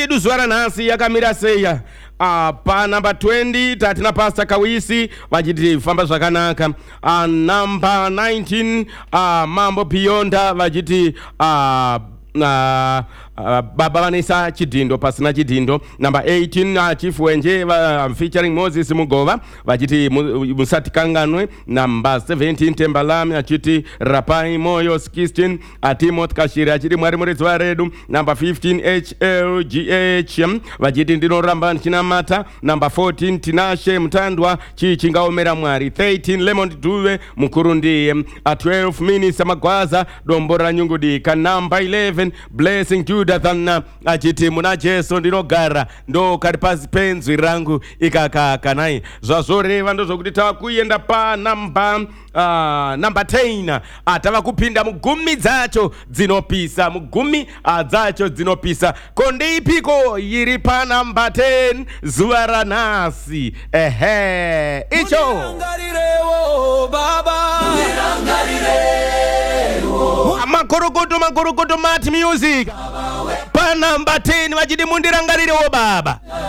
Zuara nasi yakamira seya. Pa number 20 tatina Pastor Kawisi vachiti famba zvakanaka. Number 19 Mambo Pionda vachiti Baba Vanessa Chidindo pasina Chidindo. Number 18 Chief Wenje featuring Moses Mugova vachiti Musati Kanganwe. Number 17 Tembalami achiti Rapai Moyo 16 Timothy Kashiri achiti Mwari Muridzi Waredu. Number 15 HLGH vachiti Ndinoramba Chinamata. Number 14 Tinashe Mtandwa Chichingaomera Mwari. 13 Lemon Duve Mukurundi. 12 Minisa Magwaza Dombora Nyungudika. Number 11 Blessing Judathan achiti muna Jesu ndinogara ndo kari pasi penzwi rangu ikakaka naye zvazvoreva ndo zvokuti tava kuenda pa number 10 tava kupinda mugumi dzacho dzinopisa mugumi dzacho dzinopisa kondeipiko iri pa number 10 zuva ranhasi icho makorokoto mati music pa number 10 vachiti mundirangarirewo baba.